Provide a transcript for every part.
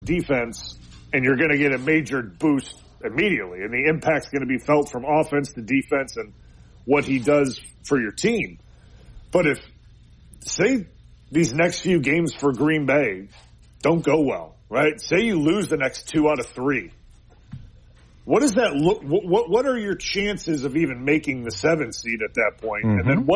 defense, and you're going to get a major boost immediately. And the impact's going to be felt from offense to defense and what he does for your team. But if, say, these next few games for Green Bay don't go well, right? Say you lose the next 2 out of 3. What does that look? What are your chances of even making the 7 seed at that point? Mm-hmm. And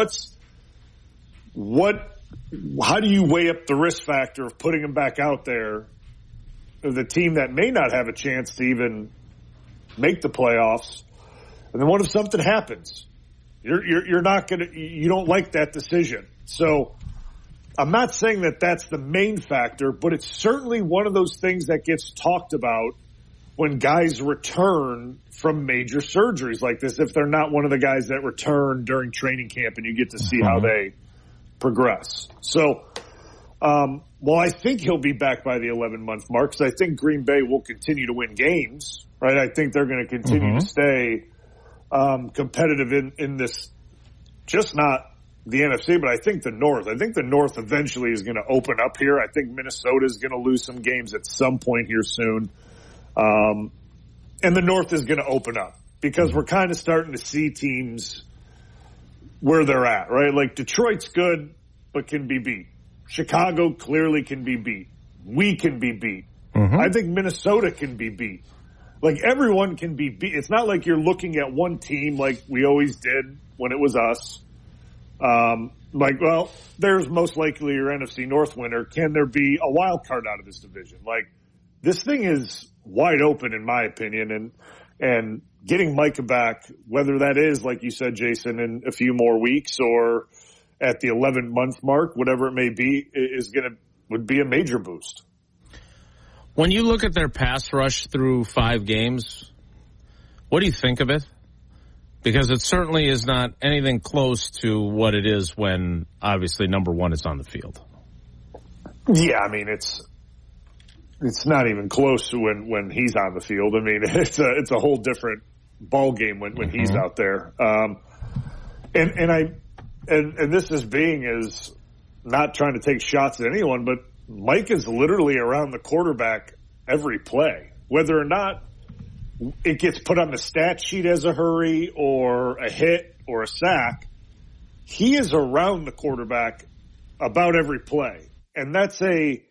then how do you weigh up the risk factor of putting him back out there, of the team that may not have a chance to even make the playoffs? And then what if something happens? You're not gonna. You don't like that decision. So I'm not saying that that's the main factor, but it's certainly one of those things that gets talked about when guys return from major surgeries like this, if they're not one of the guys that return during training camp and you get to see how they progress. So, well, I think he'll be back by the 11-month mark because I think Green Bay will continue to win games, right? I think they're going to continue to stay competitive in this, just not the NFC, but I think the North. I think the North eventually is going to open up here. I think Minnesota is going to lose some games at some point here soon. And the North is going to open up because we're kind of starting to see teams where they're at, right? Like Detroit's good, but can be beat. Chicago clearly can be beat. We can be beat. I think Minnesota can be beat. Like everyone can be beat. It's not like you're looking at one team like we always did when it was us. Like, well, there's most likely your NFC North winner. Can there be a wild card out of this division? Like, this thing is wide open, in my opinion, and getting Micah back, whether that is, like you said, Jason, in a few more weeks or at the 11-month mark, whatever it may be, would be a major boost. When you look at their pass rush through 5 games, what do you think of it? Because it certainly is not anything close to what it is when, obviously, number one is on the field. Yeah, I mean, it's not even close to when he's on the field. I mean, it's a whole different ball game when he's out there. And this is being as not trying to take shots at anyone, but Mike is literally around the quarterback every play, whether or not it gets put on the stat sheet as a hurry or a hit or a sack. He is around the quarterback about every play, and that's a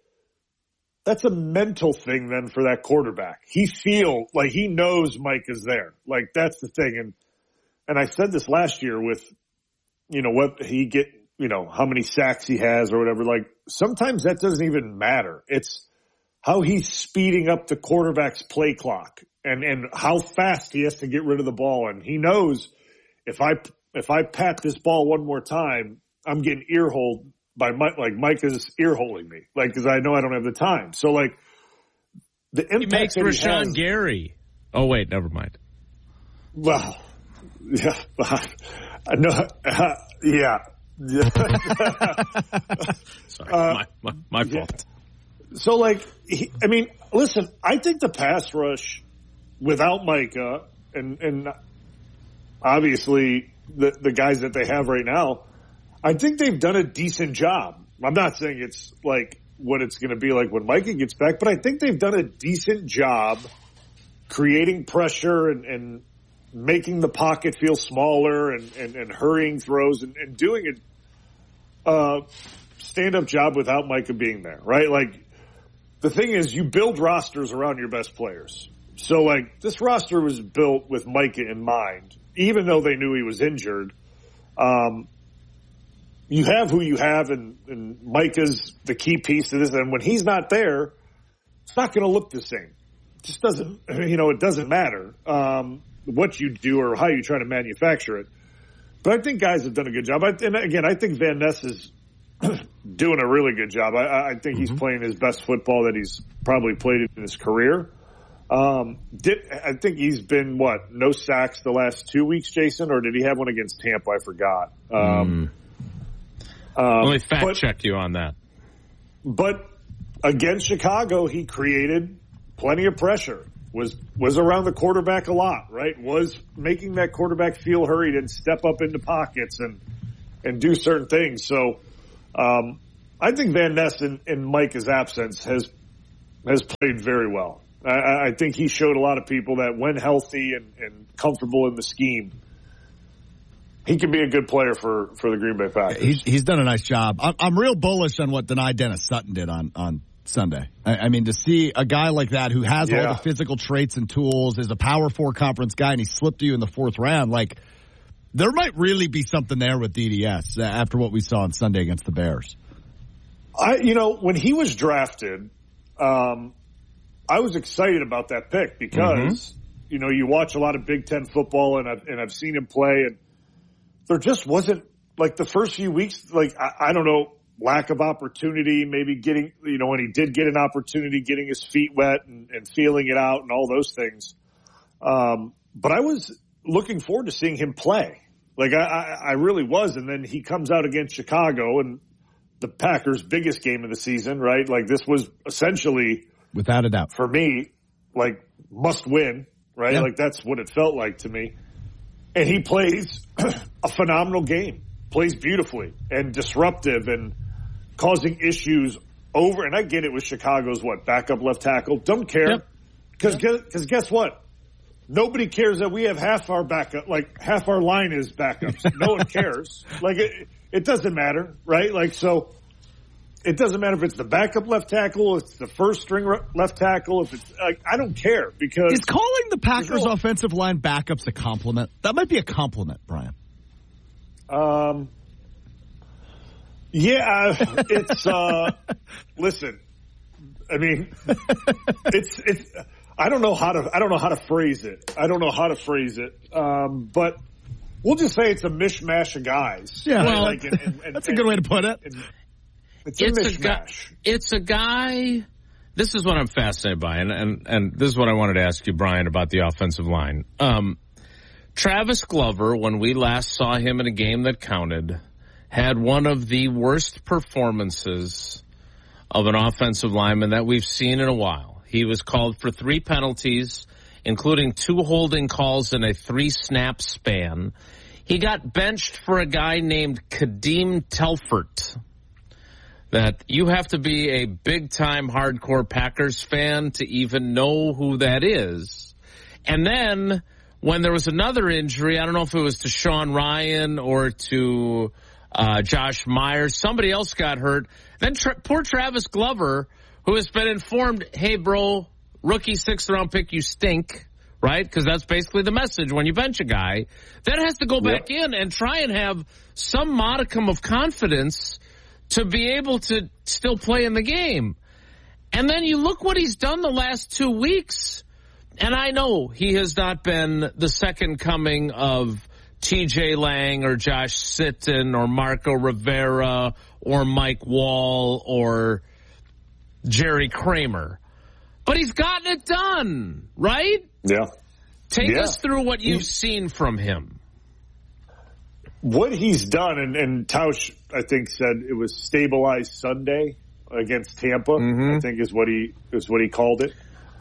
mental thing then for that quarterback. He feels like he knows Mike is there. Like that's the thing. And I said this last year with, what he get, how many sacks he has or whatever. Like sometimes that doesn't even matter. It's how he's speeding up the quarterback's play clock and how fast he has to get rid of the ball. And he knows if I pat this ball one more time, I'm getting ear-holed by Mike is ear-holding me, because I know I don't have the time. So, the impact he makes Rashawn Gary. Oh, wait, never mind. Well, yeah. No, yeah. Sorry, my fault. Yeah. So, listen, I think the pass rush without Micah and obviously the guys that they have right now, I think they've done a decent job. I'm not saying it's like what it's going to be like when Micah gets back, but I think they've done a decent job creating pressure and making the pocket feel smaller and hurrying throws and doing a stand-up job without Micah being there, right? Like, the thing is, you build rosters around your best players. So, this roster was built with Micah in mind, even though they knew he was injured. You have who you have, and Micah's the key piece to this. And when he's not there, it's not going to look the same. It just doesn't, it doesn't matter what you do or how you try to manufacture it. But I think guys have done a good job. And again, I think Van Ness is doing a really good job. I think he's playing his best football that he's probably played in his career. I think he's been, no sacks the last 2 weeks, Jason, or did he have one against Tampa? I forgot. Let me fact-check you on that. But against Chicago, he created plenty of pressure, was around the quarterback a lot, right? Was making that quarterback feel hurried and step up into pockets and do certain things. So I think Van Ness in Micah's absence has has played very well. I think he showed a lot of people that when healthy and comfortable in the scheme, he can be a good player for the Green Bay Packers. He's done a nice job. I'm real bullish on what Denai Dennis Sutton did on Sunday. I mean, to see a guy like that who has all the physical traits and tools, is a Power 4 conference guy, and he slipped to you in the 4th round, like, there might really be something there with DDS after what we saw on Sunday against the Bears. When he was drafted, I was excited about that pick because, you watch a lot of Big Ten football and I've seen him play, and there just wasn't, like, the first few weeks, like, I don't know, lack of opportunity, maybe getting, when he did get an opportunity, getting his feet wet and feeling it out and all those things. But I was looking forward to seeing him play. Like, I really was. And then he comes out against Chicago, and the Packers' biggest game of the season, right? Like, this was essentially, without a doubt, for me, like, must win, right? Yeah. Like, that's what it felt like to me. And he plays a phenomenal game, plays beautifully and disruptive and causing issues over. And I get it with Chicago's backup left tackle. Don't care. Because guess what? Nobody cares that we have half our backup, like half our line is backups. No one cares. Like, it doesn't matter, right? Like, so it doesn't matter if it's the backup left tackle, if it's the first string left tackle, if it's like, I don't care, because is calling the Packers offensive line backups a compliment? That might be a compliment, Brian. Yeah, it's listen, I mean, it's I don't know how to phrase it. But we'll just say it's a mishmash of guys. Yeah, well, that's a good way to put it. It's a mishmash. It's a guy. This is what I'm fascinated by, and this is what I wanted to ask you, Brian, about the offensive line. Travis Glover, when we last saw him in a game that counted, had one of the worst performances of an offensive lineman that we've seen in a while. He was called for 3 penalties, including 2 holding calls in a 3-snap span. He got benched for a guy named Kadeem Telfort. That you have to be a big-time hardcore Packers fan to even know who that is. And then when there was another injury, I don't know if it was to Sean Ryan or to Josh Myers, somebody else got hurt. Then poor Travis Glover, who has been informed, hey, bro, rookie 6th-round pick, you stink, right? Because that's basically the message when you bench a guy. Then has to go back in and try and have some modicum of confidence to be able to still play in the game. And then you look what he's done the last 2 weeks. And I know he has not been the second coming of TJ Lang or Josh Sitton or Marco Rivera or Mike Wall or Jerry Kramer. But he's gotten it done, right? Yeah. Take us through what you've seen from him. What he's done, and Tausch, I think, said it was stabilized Sunday against Tampa, I think is what he called it.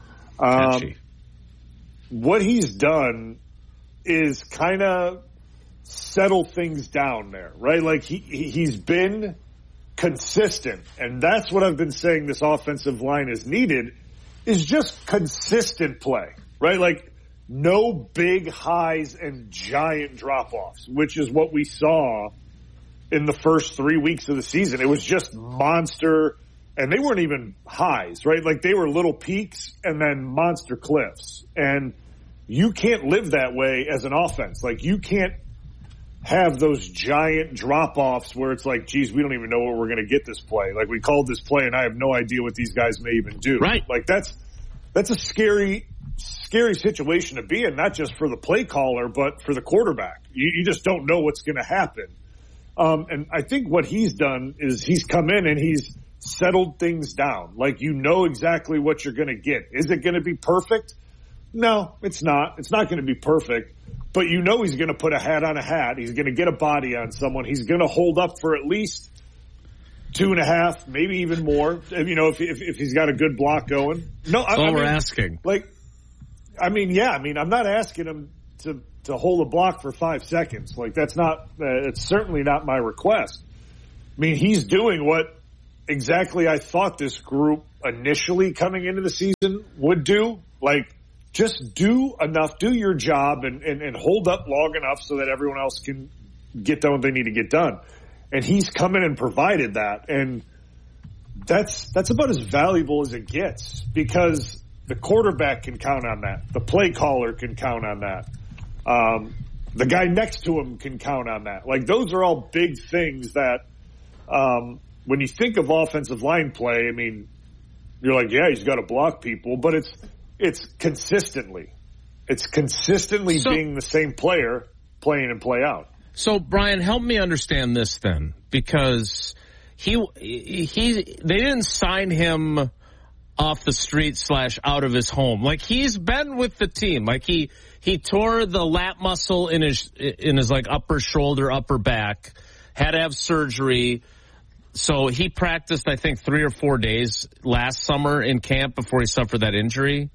What he's done is kind of settle things down there, right? Like he's been consistent, and that's what I've been saying this offensive line is needed, is just consistent play, right? Like no big highs and giant drop-offs, which is what we saw in the first 3 weeks of the season. It was just monster, and they weren't even highs, right? Like they were little peaks and then monster cliffs. And you can't live that way as an offense. Like you can't have those giant drop-offs where it's like, geez, we don't even know what we're going to get this play. Like we called this play and I have no idea what these guys may even do. Right. Like that's a scary situation to be in, not just for the play caller, but for the quarterback. You just don't know what's going to happen. And I think what he's done is he's come in and he's settled things down. Like you know exactly what you're going to get. Is it going to be perfect? No, it's not. It's not going to be perfect. But you know he's going to put a hat on a hat. He's going to get a body on someone. He's going to hold up for at least 2.5, maybe even more. You know, if he's got a good block going. No, we're asking. Like, I'm not asking him to hold a block for 5 seconds. Like that's not. It's certainly not my request. I mean, he's doing what exactly I thought this group initially coming into the season would do. Like, just do enough, do your job, and hold up long enough so that everyone else can get done what they need to get done. And he's come in and provided that. And that's about as valuable as it gets, because the quarterback can count on that. The play caller can count on that. The guy next to him can count on that. Like, those are all big things that, when you think of offensive line play, I mean, you're like, yeah, he's got to block people, but it's consistently. It's consistently being the same player playing and play out. So, Brian, help me understand this then, because they didn't sign him off the street / out of his home. Like, he's been with the team. Like, he tore the lat muscle in his like upper shoulder, upper back, had to have surgery. So he practiced, I think, 3 or 4 days last summer in camp before he suffered that injury.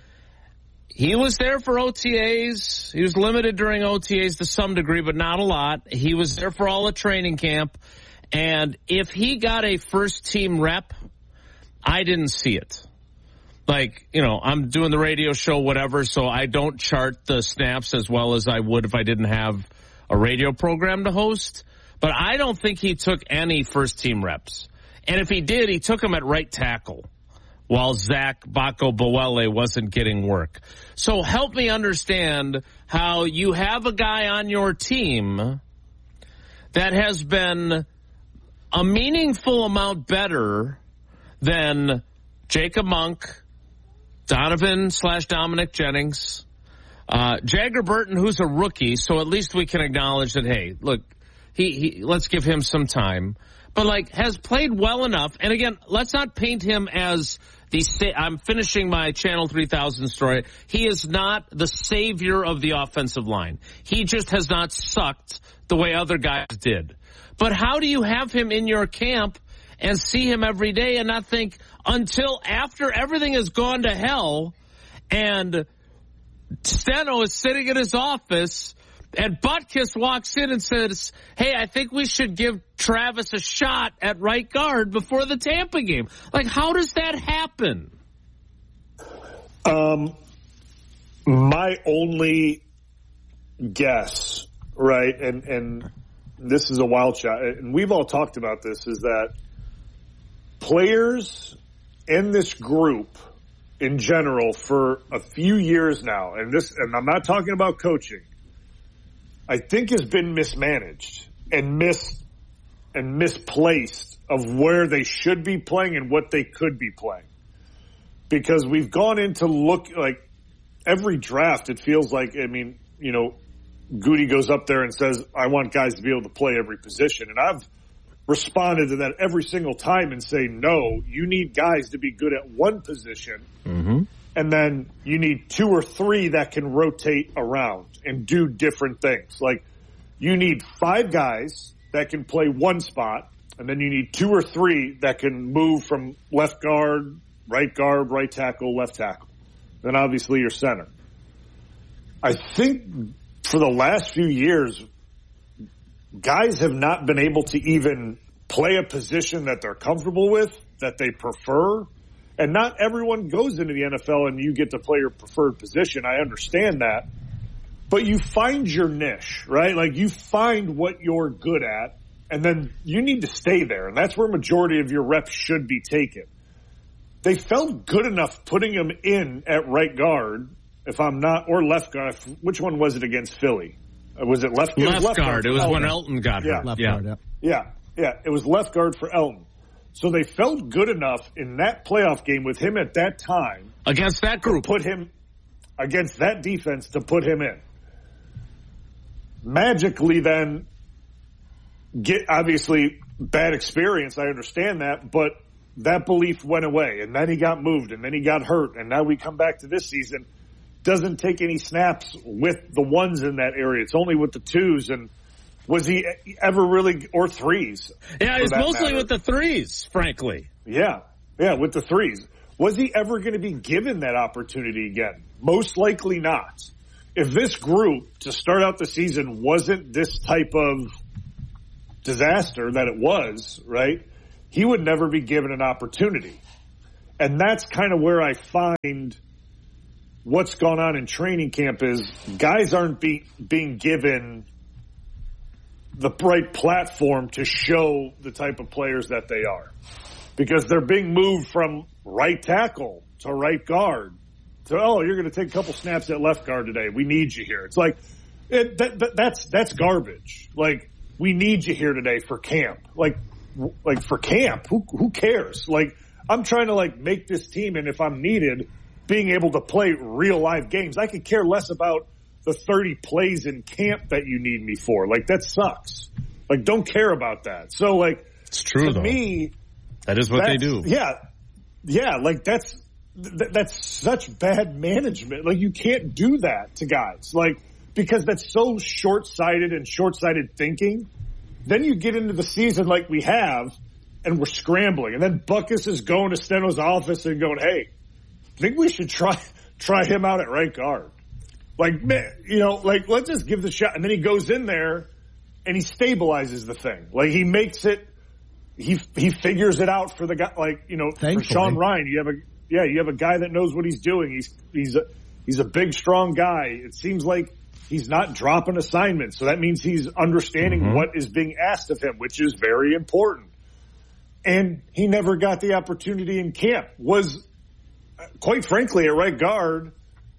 He was there for OTAs. He was limited during OTAs to some degree, but not a lot. He was there for all of training camp. And if he got a first-team rep, I didn't see it. Like, you know, I'm doing the radio show, whatever, so I don't chart the snaps as well as I would if I didn't have a radio program to host. But I don't think he took any first-team reps. And if he did, he took them at right tackle while Zach Bako-Boele wasn't getting work. So help me understand how you have a guy on your team that has been a meaningful amount better than Jacob Monk, Donovan / Dominic Jennings, Jagger Burton, who's a rookie, so at least we can acknowledge that, hey, look, he let's give him some time. But, like, has played well enough. And, again, let's not paint him as I'm finishing my Channel 3000 story. He is not the savior of the offensive line. He just has not sucked the way other guys did. But how do you have him in your camp and see him every day and not think until after everything has gone to hell and Steno is sitting in his office and Butkus walks in and says, hey, I think we should give Travis a shot at right guard before the Tampa game. Like, how does that happen? My only guess, right, and this is a wild shot, and we've all talked about this, is that players in this group in general for a few years now, and I'm not talking about coaching, I think has been mismanaged and misplaced of where they should be playing and what they could be playing. Because we've gone into look like every draft, it feels like, I mean, you know, Goody goes up there and says, I want guys to be able to play every position. And I've responded to that every single time and say, no, you need guys to be good at one position. Mm-hmm. And then you need 2 or 3 that can rotate around and do different things. Like, you need 5 guys that can play one spot, and then you need 2 or 3 that can move from left guard, right tackle, left tackle. Then obviously your center. I think for the last few years, guys have not been able to even play a position that they're comfortable with, that they prefer. And not everyone goes into the NFL and you get to play your preferred position. I understand that. But you find your niche, right? Like, you find what you're good at, and then you need to stay there. And that's where majority of your reps should be taken. They felt good enough putting him in at right guard, if I'm not, or left guard. Which one was it against Philly? Was it left guard? Left guard. It was when Elton got hurt. Left guard, yeah. It was left guard for Elton. So they felt good enough in that playoff game with him at that time. Against that group. To put him against that defense, to put him in. Magically then, obviously bad experience, I understand that, but that belief went away. And then he got moved, and then he got hurt. And now we come back to this season, doesn't take any snaps with the ones in that area. It's only with the 2s, and was he ever really, or 3s? Yeah, it's mostly with the 3s, frankly. Yeah, with the 3s. Was he ever going to be given that opportunity again? Most likely not. If this group, to start out the season, wasn't this type of disaster that it was, right, he would never be given an opportunity. And that's kind of where I find what's gone on in training camp is guys aren't being given the right platform to show the type of players that they are. Because they're being moved from right tackle to right guard to, you're going to take a couple snaps at left guard today. We need you here. It's like, that's garbage. Like, we need you here today for camp. Like for camp, who cares? Like, I'm trying to make this team, and if I'm needed, being able to play real live games. I could care less about the 30 plays in camp that you need me for. Like, that sucks. Like, don't care about that. So, it's true, to me, that is what they do. Yeah. Like, that's such bad management. Like, you can't do that to guys. Like, because that's so short-sighted and short-sighted thinking. Then you get into the season like we have, and we're scrambling. And then Buckus is going to Steno's office and going, hey, I think we should try him out at right guard. Like, man, let's just give the shot. And then he goes in there and he stabilizes the thing. Like, he makes it, he figures it out for the guy, for Sean Ryan. You have a guy that knows what he's doing. He's a big, strong guy. It seems like he's not dropping assignments. So that means he's understanding what is being asked of him, which is very important. And he never got the opportunity in camp. Was, quite frankly, at right guard,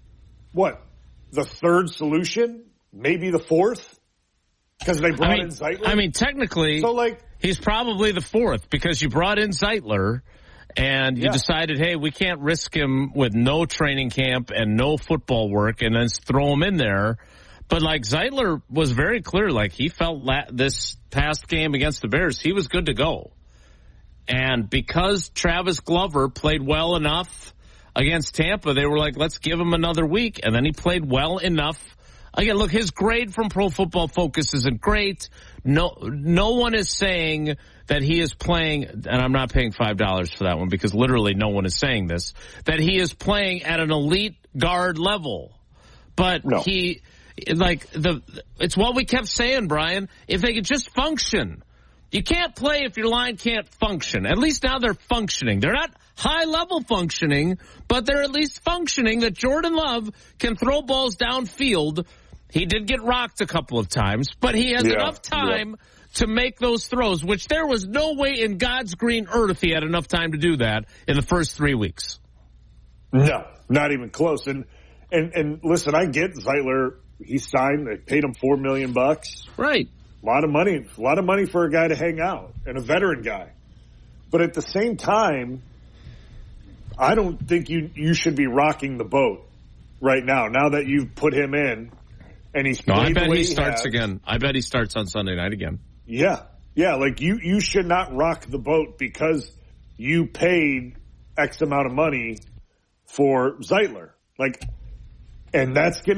the third solution? Maybe the fourth? Because they brought in Zeitler? I mean, technically, he's probably the fourth because you brought in Zeitler and you decided, hey, we can't risk him with no training camp and no football work and then throw him in there. But, Zeitler was very clear. He felt this past game against the Bears, he was good to go. And because Travis Glover played well enough against Tampa, they were like, let's give him another week. And then he played well enough. Again, look, his grade from Pro Football Focus isn't great. No one is saying that he is playing, and I'm not paying $5 for that one because literally no one is saying this, that he is playing at an elite guard level. But it's what we kept saying, Brian. If they could just function. You can't play if your line can't function. At least now they're functioning. They're not high-level functioning, but they're at least functioning that Jordan Love can throw balls downfield. He did get rocked a couple of times, but he has enough time to make those throws, which there was no way in God's green earth he had enough time to do that in the first 3 weeks. No, not even close. And listen, I get Zeitler. He signed. They paid him $4 million. Right. A lot of money for a guy to hang out and a veteran guy. But at the same time, I don't think you should be rocking the boat right now that you've put him in and he's played I bet the way he starts again. I bet he starts on Sunday night again. Yeah. Yeah, you should not rock the boat because you paid X amount of money for Zeitler. And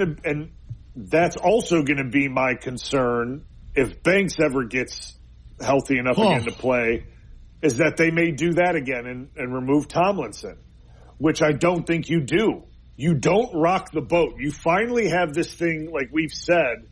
that's also going to be my concern if Banks ever gets healthy enough again to play, is that they may do that again and remove Tomlinson, which I don't think you do. You don't rock the boat. You finally have this thing, like we've said,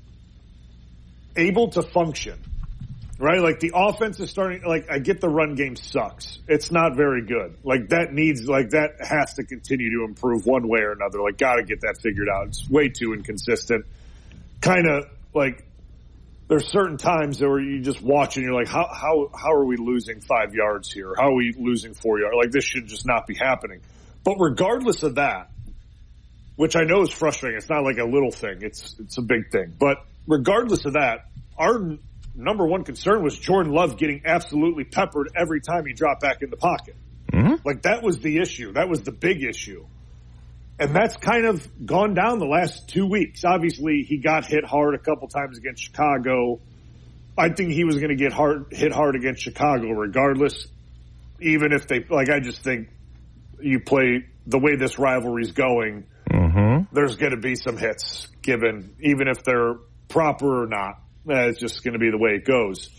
able to function, right? The offense is starting, I get the run game sucks. It's not very good. That has to continue to improve one way or another. Got to get that figured out. It's way too inconsistent. Kind of there's certain times where you just watch and you're like, how are we losing 5 yards here? How are we losing 4 yards? This should just not be happening. But regardless of that, which I know is frustrating, it's not a little thing. It's a big thing. But regardless of that, our number one concern was Jordan Love getting absolutely peppered every time he dropped back in the pocket. Mm-hmm. That was the issue. That was the big issue. And that's kind of gone down the last 2 weeks. Obviously, he got hit hard a couple times against Chicago. I think he was going to get hit hard against Chicago regardless, even if they – I just think you play the way this rivalry's going, there's going to be some hits given, even if they're proper or not. It's just going to be the way it goes.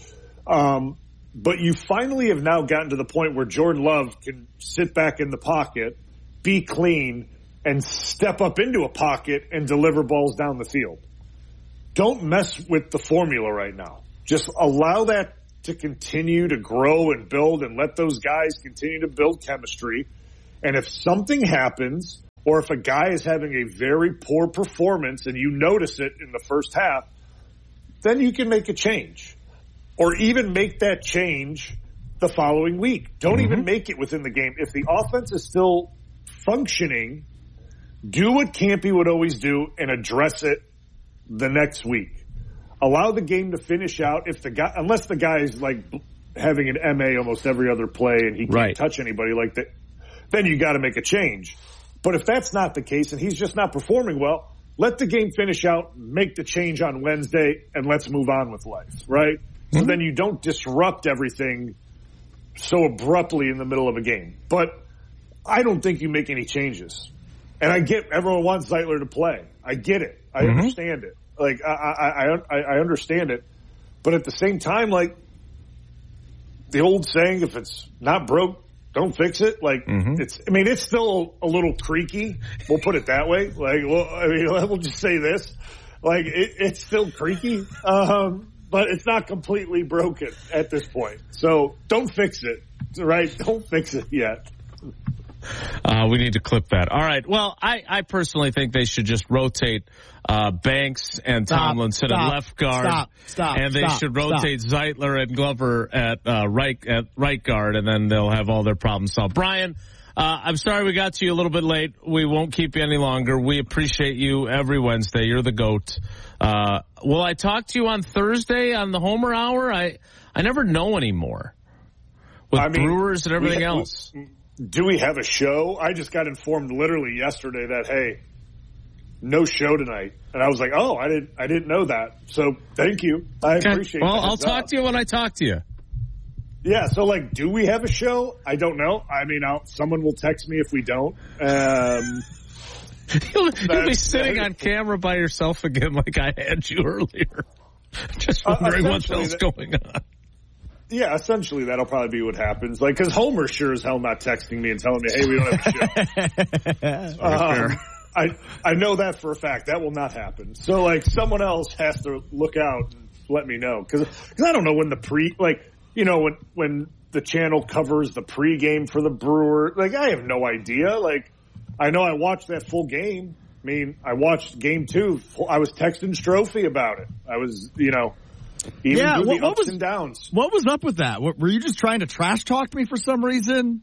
But you finally have now gotten to the point where Jordan Love can sit back in the pocket, be clean, and step up into a pocket and deliver balls down the field. Don't mess with the formula right now. Just allow that to continue to grow and build and let those guys continue to build chemistry. And if something happens, or if a guy is having a very poor performance and you notice it in the first half, then you can make a change. Or even make that change the following week. Don't even make it within the game. If the offense is still functioning, do what Campy would always do and address it the next week. Allow the game to finish out. Unless the guy is like having an MA almost every other play and he can't touch anybody like that, then you got to make a change. But if that's not the case and he's just not performing well, let the game finish out, make the change on Wednesday, and let's move on with life, right? So then you don't disrupt everything so abruptly in the middle of a game. But I don't think you make any changes. And I get everyone wants Zeitler to play. I get it. I understand it. Like, I understand it. But at the same time, like, the old saying, if it's not broke, don't fix it. Like, it's still a little creaky. We'll put it that way. Like, we'll just say this. Like, it's still creaky. But it's not completely broken at this point. So don't fix it, right? Don't fix it yet. We need to clip that. All right. Well, I personally think they should just rotate Banks and Tomlinson at left guard. And they should rotate Zeitler and Glover at right guard, and then they'll have all their problems solved. Brian, I'm sorry we got to you a little bit late. We won't keep you any longer. We appreciate you every Wednesday. You're the GOAT. Will I talk to you on Thursday on the Homer Hour? I never know anymore with Brewers and everything else. Do we have a show? I just got informed literally yesterday that, hey, no show tonight. And I was like, oh, I didn't know that. So thank you. I appreciate it. Well, I'll talk to you when I talk to you. Yeah, so, like, do we have a show? I don't know. I mean, someone will text me if we don't. You'll be sitting on camera by yourself again like I had you earlier. Just wondering what else going on. Yeah, essentially that'll probably be what happens. Like, because Homer's sure as hell not texting me and telling me, hey, we don't have a show. I know that for a fact. That will not happen. So, like, someone else has to look out and let me know. Because I don't know when when the channel covers the pregame for the Brewer. Like, I have no idea. Like, I know I watched that full game. I mean, I watched game 2. I was texting Strophy about it. I was, even through the ups and downs. What was up with that? Were you just trying to trash talk me for some reason?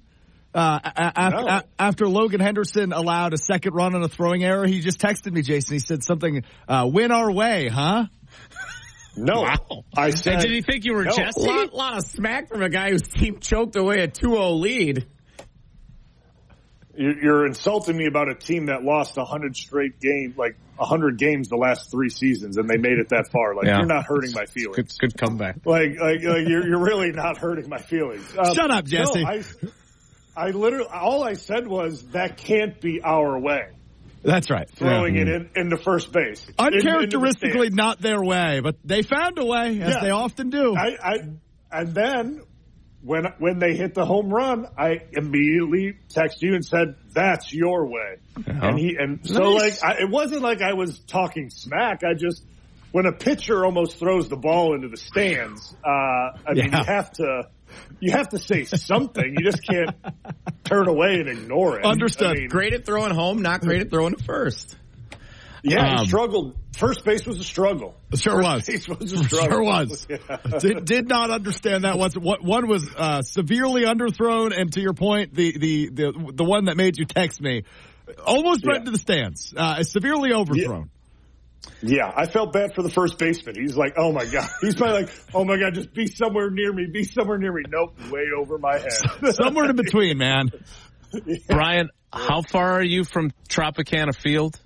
After Logan Henderson allowed a second run on a throwing error, he just texted me, Jason. He said something, win our way, huh? No. Wow. I said, did he think you were Jesse? A lot of smack from a guy whose team choked away a 2-0 lead. You're insulting me about a team that lost 100 straight games, like 100 games the last 3 seasons, and they made it that far. Like, you're not hurting my feelings. Good comeback. Like you're really not hurting my feelings. Shut up, Jesse. No, I literally, all I said was that can't be our way. That's right. Throwing it into first base. Uncharacteristically not their way, but they found a way, as they often do. And then when they hit the home run, I immediately texted you and said, "That's your way." Nice. It wasn't like I was talking smack. When a pitcher almost throws the ball into the stands, you have to say something. You just can't turn away and ignore it. Understood. Great at throwing home, not great at throwing to first. Yeah, he struggled. First base was a struggle. Sure was. Base was a struggle. Sure was. Yeah. Did not understand that. One was severely underthrown, and to your point, the one that made you text me almost went to the stands. Severely overthrown. Yeah, I felt bad for the first baseman. He's like, oh my God. He's probably like, oh my God, just be somewhere near me. Be somewhere near me. Nope, way over my head. Somewhere in between, man. Yeah. Brian, how far are you from Tropicana Field?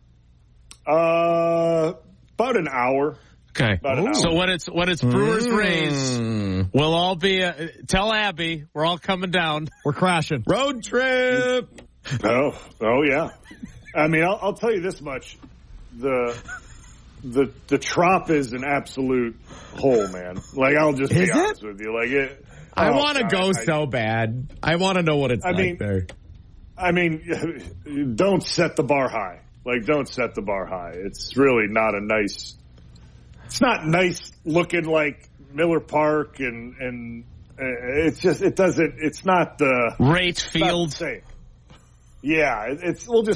About an hour. Okay. So when it's Brewers Rays, we'll all be, tell Abby, we're all coming down. We're crashing. Road trip. Oh yeah. I mean, I'll tell you this much. The Trop is an absolute hole, man. Like, I'll just be honest with you. Like, I want to go so bad. I want to know what it's like there. I mean, don't set the bar high. Like, don't set the bar high. It's really not it's not nice looking like Miller Park and it's just, it's not the Rate Field. Yeah, we'll just